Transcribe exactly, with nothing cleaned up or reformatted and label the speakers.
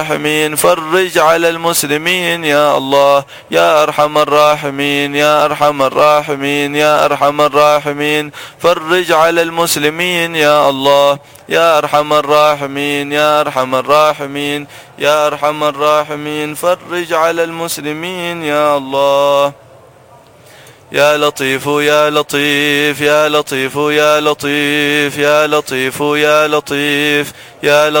Speaker 1: الراحمين فرج على المسلمين يا الله يا أرحم الراحمين يا أرحم الراحمين يا أرحم الراحمين فرج على المسلمين يا الله يا أرحم الراحمين يا أرحم الراحمين يا أرحم الراحمين فرج على المسلمين يا الله يا لطيف يا لطيف يا لطيف يا لطيف يا لطيف يا لطيف يا لطيف